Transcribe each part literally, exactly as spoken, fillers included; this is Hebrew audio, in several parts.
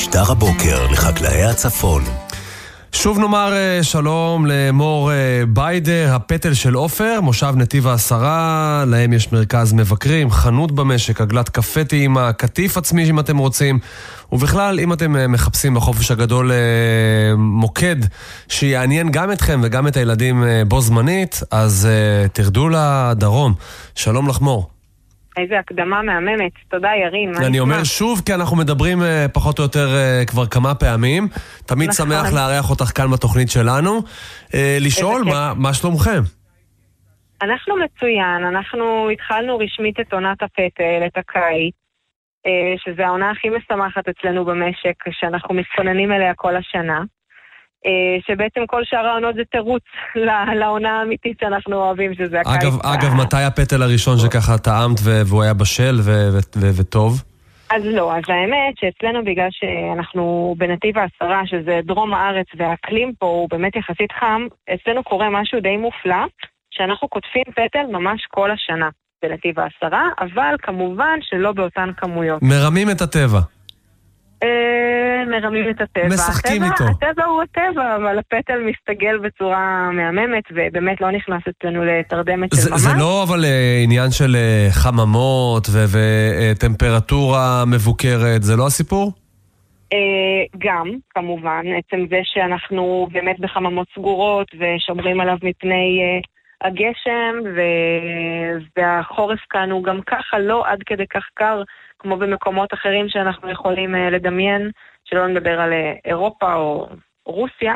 משדר הבוקר לחקלאי הצפון. שוב נאמר שלום למור ביידר, הפטל של עופר, מושב נתיב העשרה, להם יש מרכז מבקרים, חנות במשק, עגלת קפה טעימה, קטיף עצמי אם אתם רוצים, ובכלל אם אתם מחפשים בחופש הגדול מוקד שיעניין גם אתכם וגם את הילדים בו זמנית, אז תרדו לדרום. שלום לך מור. איזה הקדמה מהממת, תודה ירין. אני אומר שוב, כי אנחנו מדברים פחות או יותר כבר כמה פעמים, תמיד שמח לארח אותך כאן בתוכנית שלנו, לשאול מה שלומכם? אנחנו מצוין, אנחנו התחלנו רשמית את עונת הפטל, את הקיץ, שזה העונה הכי משמחת אצלנו במשק, שאנחנו מתכוננים אליה כל השנה, שבעצם כל שאר העונות זה תירוץ לעונה האמיתית שאנחנו אוהבים, שזה הקיץ. אגב, אגב, מתי הפטל הראשון שככה טעמת והוא היה בשל וטוב? אז לא, אז האמת שאצלנו בגלל שאנחנו בנתיב העשרה, שזה דרום הארץ והאקלים פה הוא באמת יחסית חם, אצלנו קורה משהו די מופלא, שאנחנו כותבים פטל ממש כל השנה בנתיב העשרה, אבל כמובן שלא באותן כמויות. מרמים את הטבע. מרמים את הטבע. משחקים איתו. הטבע הוא הטבע, אבל הפטל מסתגל בצורה מהממת, ובאמת לא נכנס אצלנו לתרדמת של ממש. זה לא אבל עניין של חממות וטמפרטורה מבוקרת, זה לא הסיפור? גם, כמובן, עצם זה שאנחנו באמת בחממות סגורות ושומרים עליו מפני הגשם, והחורף כאן הוא גם ככה לא עד כדי כך קר, כמו במקומות אחרים שאנחנו יכולים לדמיין, שלא נדבר על אירופה או רוסיה.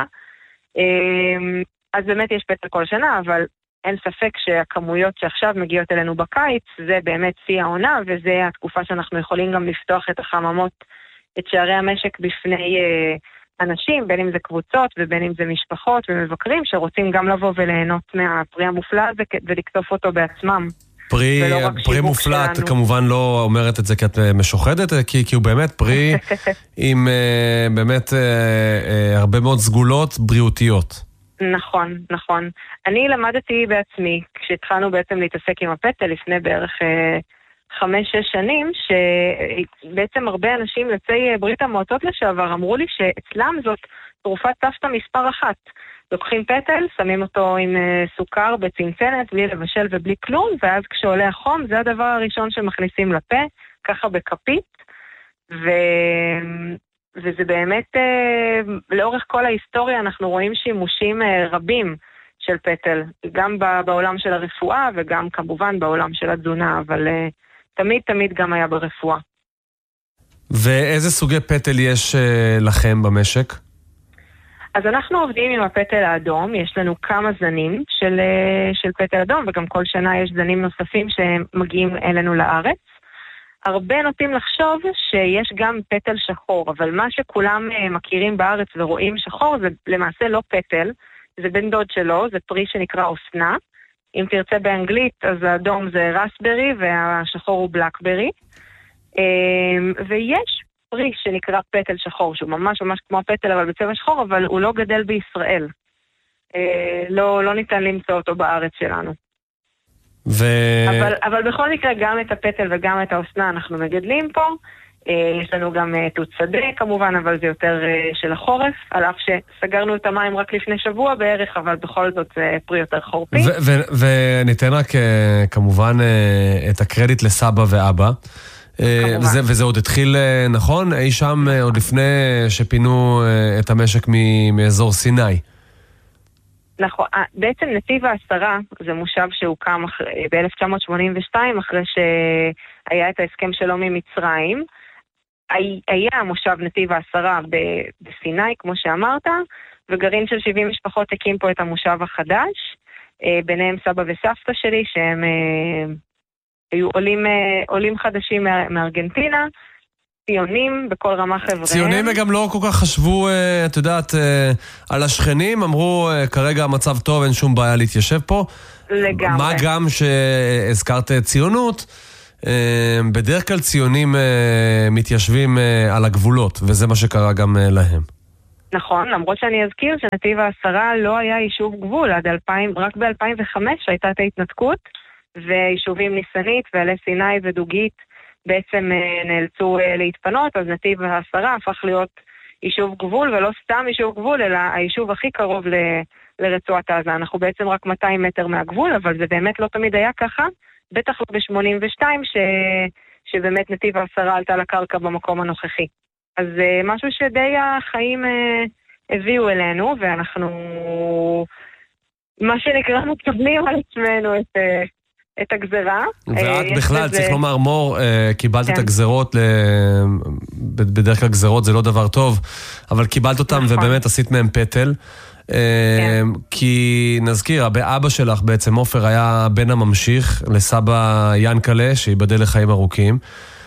אז באמת יש פטל כל שנה, אבל אין ספק שהכמויות שעכשיו מגיעות אלינו בקיץ, זה באמת שיא העונה, וזה התקופה שאנחנו יכולים גם לפתוח את החממות, את שערי המשק בפני אנשים, בין אם זה קבוצות ובין אם זה משפחות ומבקרים, שרוצים גם לבוא וליהנות מהפרי המופלא הזה ולקטוף אותו בעצמם. פרי, פרי מופלא, את כמובן לא אומרת את זה כי את משוחדת, כי, כי הוא באמת פרי עם uh, באמת uh, uh, הרבה מאוד סגולות בריאותיות. נכון, נכון. אני למדתי בעצמי, כשהתחלנו בעצם להתעסק עם הפטל לפני בערך uh, חמש, שש שנים, שבעצם הרבה אנשים יוצאי ברית המועצות לשעבר אמרו לי שאצלם זאת תרופת סבתא מספר אחת. לוקחים פטל, שמים אותו עם סוכר בצנצנת, בלי לבשל ובלי כלום, ואז כשעולה החום, זה הדבר הראשון שמכניסים לפה, ככה בכפית, ו... וזה באמת, לאורך כל ההיסטוריה אנחנו רואים שימושים רבים של פטל, גם בעולם של הרפואה וגם כמובן בעולם של התזונה, אבל תמיד תמיד גם היה ברפואה. ואיזה סוגי פטל יש לכם במשק? אז אנחנו עובדים עם הפטל האדום, יש לנו כמה זנים של, של פטל אדום, וגם כל שנה יש זנים נוספים שמגיעים אלינו לארץ. הרבה נוטים לחשוב שיש גם פטל שחור, אבל מה שכולם מכירים בארץ ורואים שחור זה למעשה לא פטל, זה בן דוד שלו, זה פרי שנקרא אוסנה. אם תרצה באנגלית, אז האדום זה רסברי והשחור הוא בלקברי. ויש פרי שנקרא פטל שחור, שהוא ממש ממש כמו הפטל אבל בצבע שחור, אבל הוא לא גדל בישראל. לא, לא ניתן למצוא אותו בארץ שלנו. ו... אבל, אבל בכל מקרה גם את הפטל וגם את האוסנה אנחנו מגדלים פה. יש לנו גם תות שדה כמובן, אבל זה יותר של החורף, על אף שסגרנו את המים רק לפני שבוע בערך, אבל בכל זאת זה פרי יותר חורפי. וניתן רק כמובן את הקרדיט לסבא ואבא. וזה, וזה עוד התחיל, נכון? אי שם עוד לפני שפינו את המשק מאזור סיני. נכון, בעצם נתיב העשרה זה מושב שהוקם ב-אלף תשע מאות שמונים ושתיים, אחרי שהיה את ההסכם שלום ממצרים. היה מושב נתיב העשרה בסיני, כמו שאמרת, וגרעין של שבעים משפחות הקים פה את המושב החדש, ביניהם סבא וסבתא שלי, שהם היו עולים, עולים חדשים מארגנטינה, ציונים בכל רמה חבריהם. ציונים גם לא כל כך חשבו, את יודעת, על השכנים, אמרו כרגע המצב טוב, אין שום בעיה להתיישב פה. לגמרי. מה גם שהזכרת ציונות, בדרך כלל ציונים מתיישבים על הגבולות, וזה מה שקרה גם להם. נכון, למרות שאני אזכיר שנתיב העשרה לא היה יישוב גבול, עד אלפיים, רק ב-אלפיים וחמש הייתה את ההתנתקות, ויישובים ניסנית ועלי סיני ודוגית בעצם נאלצו להתפנות, אז נתיב העשרה הפך להיות יישוב גבול, ולא סתם יישוב גבול, אלא היישוב הכי קרוב ל... לרצועת עזה. אנחנו בעצם רק מאתיים מטר מהגבול, אבל זה באמת לא תמיד היה ככה, בטח לא ב-שמונים ושתיים, ש... שבאמת נתיב העשרה עלתה לקרקע במקום הנוכחי. אז משהו שדי החיים הביאו אלינו, ואנחנו, מה שנקרא, מקבלים על עצמנו את, את הגזרה. ואת בכלל, צריך לומר, מור, קיבלת את הגזרות, בדרך כלל גזרות זה לא דבר טוב, אבל קיבלת אותם ובאמת עשית מהם פטל. כי נזכיר, אבא שלך בעצם, עופר, היה בן הממשיך לסבא ינקלה, שיבדל לחיים ארוכים,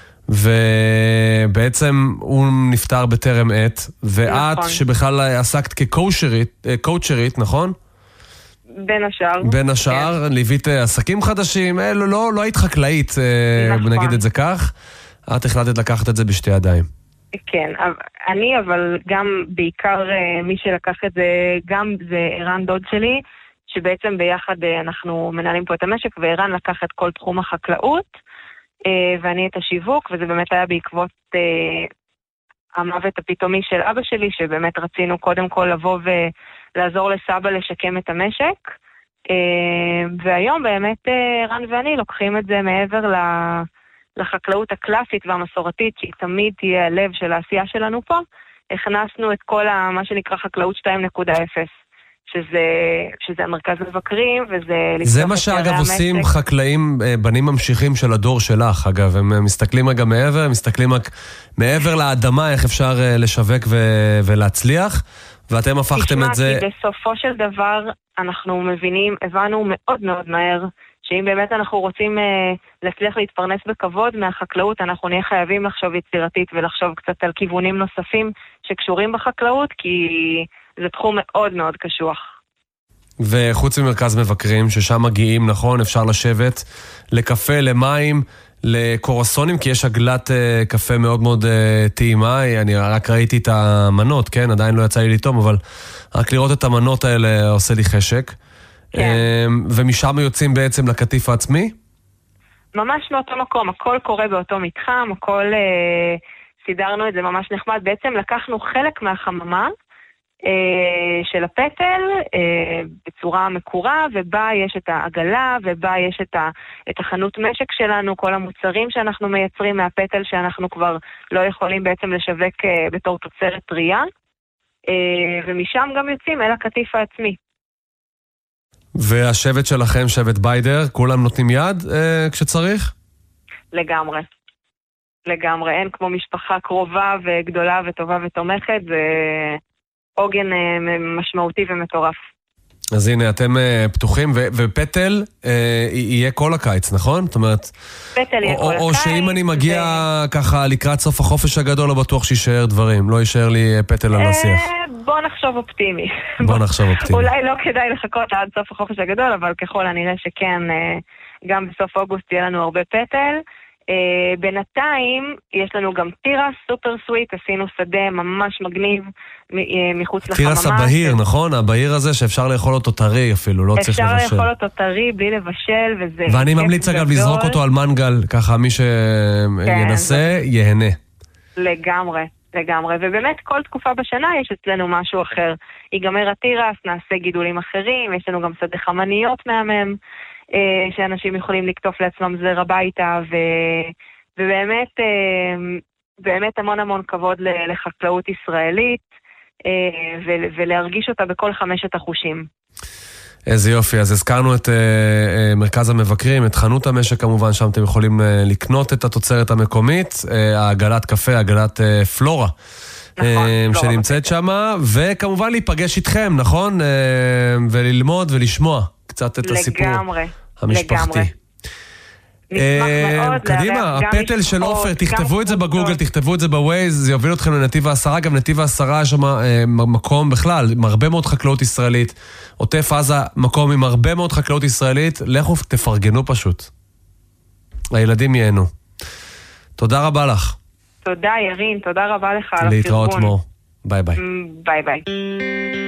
ובעצם הוא נפטר בטרם עת, ואת שבכלל עסקת כקואוצ'רית, נכון? בין השאר. בין השאר, ליווית עסקים חדשים, לא היית חקלאית, נגיד את זה כך, את החלטת לקחת את זה בשתי ידיים. כן, אני אבל גם בעיקר מי שלקח את זה, גם זה ערן דוד שלי, שבעצם ביחד אנחנו מנהלים פה את המשק, וערן לקח את כל תחום החקלאות, ואני את השיווק, וזה באמת היה בעקבות המוות הפתאומי של אבא שלי, שבאמת רצינו קודם כל לבוא ולעזור לסבא לשקם את המשק, והיום באמת ערן ואני לוקחים את זה מעבר ל... לחקלאות הקלאסית והמסורתית, שהיא תמיד תהיה הלב של העשייה שלנו פה, הכנסנו את כל ה, מה שנקרא חקלאות שתיים נקודה אפס, שזה, שזה המרכז מבקרים, וזה... זה מה שאגב עושים חקלאים, בנים ממשיכים של הדור שלך, אגב, הם מסתכלים רגע מעבר, הם מסתכלים רק מעבר לאדמה, איך אפשר לשווק ו- ולהצליח, ואתם הפכתם את זה... תשמע, כי בסופו של דבר, אנחנו מבינים, הבנו מאוד מאוד מהר, שאם באמת אנחנו רוצים אה, להצליח להתפרנס בכבוד מהחקלאות, אנחנו נהיה חייבים לחשוב יצירתית ולחשוב קצת על כיוונים נוספים שקשורים בחקלאות, כי זה תחום מאוד מאוד קשוח. וחוץ ממרכז מבקרים, ששם מגיעים, נכון, אפשר לשבת לקפה, למים, לקורסונים, כי יש עגלת אה, קפה מאוד מאוד אה, טעימה, אני רק ראיתי את המנות, כן, עדיין לא יצא לי לטעום, אבל רק לראות את המנות האלה עושה לי חשק. כן. ומשם יוצאים בעצם לקטיף העצמי? ממש מאותו מקום, הכל קורה באותו מתחם, הכל אה, סידרנו את זה ממש נחמד. בעצם לקחנו חלק מהחממה אה, של הפטל אה, בצורה מקורה, ובה יש את העגלה, ובה יש את, ה, את החנות משק שלנו, כל המוצרים שאנחנו מייצרים מהפטל שאנחנו כבר לא יכולים בעצם לשווק אה, בתור תוצרת טריה, אה, ומשם גם יוצאים אל הקטיף העצמי. והשבט שלכם, שבט ביידר, כולם נותנים יד אה, כשצריך? לגמרי. לגמרי. אין כמו משפחה קרובה וגדולה וטובה ותומכת, זה עוגן אה, משמעותי ומטורף. אז הנה, אתם אה, פתוחים, ו- ופטל אה, יהיה כל הקיץ, נכון? זאת אומרת... פטל יהיה או, כל או הקיץ. או שאם אני מגיע ו... ככה לקראת סוף החופש הגדול, לא בטוח שישאר דברים, לא יישאר לי פטל על השיח. בוא נחשוב אופטימי. בוא נחשוב אופטימי. אולי לא כדאי לחכות עד סוף החופש הגדול, אבל ככל הנראה שכן, גם בסוף אוגוסט יהיה לנו הרבה פטל. בינתיים יש לנו גם תירס סופר סוויט, עשינו שדה ממש מגניב מחוץ לחממה. תירס הבהיר, נכון? הבהיר הזה שאפשר לאכול אותו טרי אפילו, לא צריך לבשל. אפשר לאכול אותו טרי בלי לבשל, וזה... ואני ממליץ אגב לזרוק אותו על מנגל, ככה מי שינסה יהנה. לגמרי. לגמרי, ובאמת כל תקופה בשנה יש אצלנו משהו אחר. ייגמר התירס, נעשה גידולים אחרים, יש לנו גם שדה חמניות מהמם, אה, שאנשים יכולים לקטוף לעצמם זר הביתה, ו... ובאמת אה, באמת המון המון כבוד לחקלאות ישראלית, אה, ו... ולהרגיש אותה בכל חמשת החושים. איזה יופי, אז הזכרנו את uh, uh, מרכז המבקרים, את חנות המשק כמובן, שם אתם יכולים uh, לקנות את התוצרת המקומית, uh, העגלת קפה, העגלת uh, פלורה, נכון, uh, פלורה שנמצאת שם, וכמובן להיפגש איתכם, נכון? Uh, וללמוד ולשמוע קצת את לגמרי, הסיפור המשפחתי. לגמרי. קדימה, הפטל של עופר, תכתבו את זה בגוגל, תכתבו את זה בווייז, זה יוביל אתכם לנתיב העשרה, גם נתיב העשרה יש שם מקום בכלל, עם הרבה מאוד חקלאות ישראלית, עוטף עזה מקום עם הרבה מאוד חקלאות ישראלית, לכו תפרגנו פשוט. הילדים ייהנו. תודה רבה לך. תודה ירין, תודה רבה לך על הפרגון. להתראות מור. ביי ביי. ביי ביי.